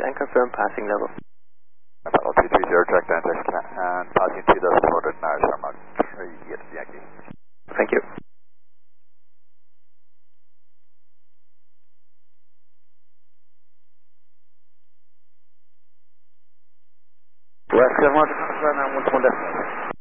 and confirm passing level. Apollo 230, direct antex and passing 2,400 Mars Mark 3 at Yankee. Thank you. West 1, multiple decimal.